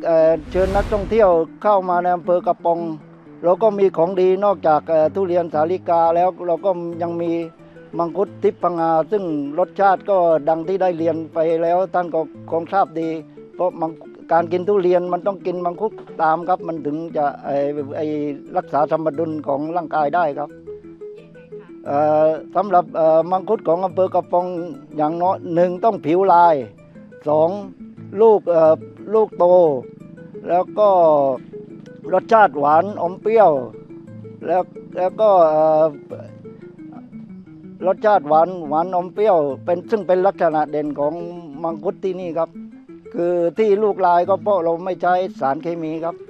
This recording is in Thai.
เชิญนักท่องเที่ยวเข้ามาในอำเภอกระปองเราก็มีของดีนอกจากทุเรียนสาลิกาแล้วเราก็ยังมีมังคุดทิพย์พังงาซึ่งรสชาติก็ดังที่ได้เรียนไปแล้วท่านก็คงทราบดีเพราะการกินทุเรียนมันต้องกินมังคุดตามครับมันถึงจะรักษาสมดุลของร่างกายได้ครับสำหรับมังคุดของอำเภอกระปองอย่างน้อยหนึ่งต้องผิวลายสองลูกโตแล้วก็รสชาติหวานอมเปรี้ยวแล้วก็รสชาติหวานอมเปรี้ยวซึ่งเป็นลักษณะเด่นของมังคุดที่นี่ครับคือที่ลูกลายก็เพราะเราไม่ใช้สารเคมีครับ